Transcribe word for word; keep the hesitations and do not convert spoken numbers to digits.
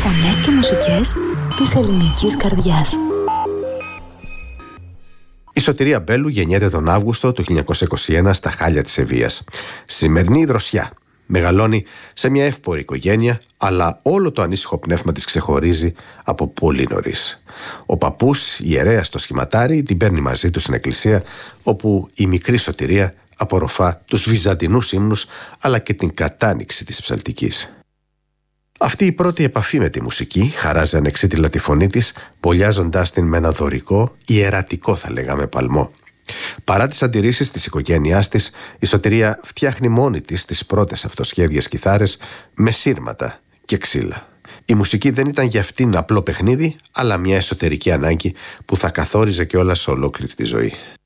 φωνές και μουσικές της ελληνικής καρδιάς. Η Σωτηρία Μπέλου γεννιέται τον Αύγουστο του χίλια εννιακόσια είκοσι ένα στα Χάλια της Ευβοίας. Σημερινή δροσιά. Μεγαλώνει σε μια εύπορη οικογένεια, αλλά όλο το ανήσυχο πνεύμα της ξεχωρίζει από πολύ νωρίς. Ο παππούς, ιερέας στο σχηματάρι, την παίρνει μαζί του στην εκκλησία, όπου η μικρή Σωτηρία απορροφά τους βυζαντινούς ύμνους, αλλά και την κατάνοιξη της ψαλτικής. Αυτή η πρώτη επαφή με τη μουσική χαράζει ανεξίτηλα τη φωνή της, μπολιάζοντάς την με ένα δωρικό, ιερατικό θα λέγαμε παλμό. Παρά τις αντιρρήσεις της οικογένειάς της, η Σωτηρία φτιάχνει μόνη της τις πρώτες αυτοσχέδιες κιθάρες με σύρματα και ξύλα. Η μουσική δεν ήταν για αυτήν απλό παιχνίδι, αλλά μια εσωτερική ανάγκη που θα καθόριζε κιόλας ολόκληρη τη ζωή.